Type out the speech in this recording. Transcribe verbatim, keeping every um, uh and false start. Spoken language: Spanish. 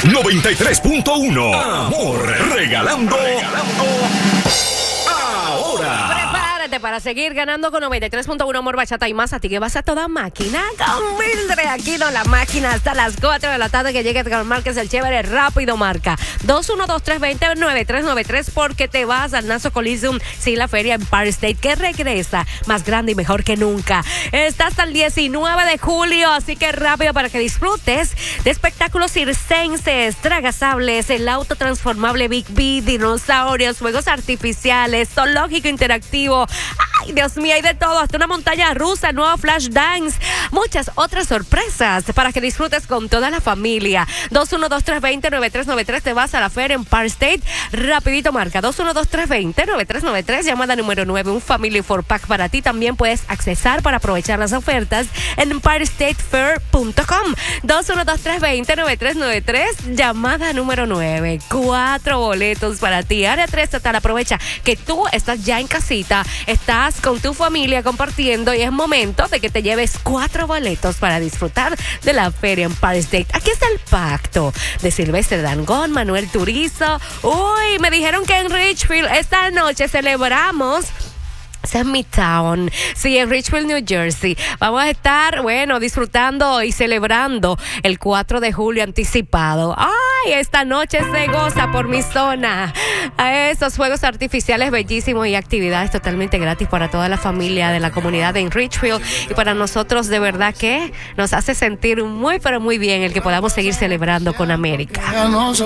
noventa y tres punto uno. Amor, regalando. regalando. Ahora. Prepárate para seguir ganando con noventa y tres punto uno Amor, Bachata y más. A ti que vas a toda máquina con Mildred Aquino, la máquina hasta las cuatro de la tarde que llegue Edgar Márquez, el chévere rápido. Marca dos uno dos, tres dos cero, nueve tres nueve tres porque te vas al Nassau Coliseum, sí, la feria Empire State que regresa más grande y mejor que nunca. Está hasta el diecinueve de julio, así que rápido para que disfrutes de espectáculos circenses, tragasables, el auto transformable Big B, dinosaurios, fuegos artificiales, zoológico interactivo. Ay, Dios mío, hay de todo, hasta una montaña rusa, nuevo flash dance, muchas otras sorpresas para que disfrutes con toda la familia. dos uno dos, tres dos cero, nueve tres nueve tres, te vas a la feria Empire State, rapidito. Marca dos uno dos, tres dos cero, nueve tres nueve tres, llamada número nueve, un Family four Pack para ti. También puedes accesar para aprovechar las ofertas en empire state fair punto com. dos uno dos, tres dos cero, nueve tres nueve tres, llamada número nueve, cuatro boletos para ti. Área tres total, aprovecha que tú estás ya en casita, estás con tu familia compartiendo y es momento de que te lleves cuatro boletos para disfrutar de la feria Empire State. Aquí está el pacto de Silvestre Dangond, Manuel Turizo. Uy, me dijeron que en Richfield esta noche celebramos. Ese es mi town. Sí, en Richfield, New Jersey. Vamos a estar, bueno, disfrutando y celebrando el cuatro de julio anticipado. ¡Ay! Esta noche se goza por mi zona. A esos fuegos artificiales bellísimos y actividades totalmente gratis para toda la familia de la comunidad en Richfield. Y para nosotros, de verdad que nos hace sentir muy, pero muy bien el que podamos seguir celebrando con América.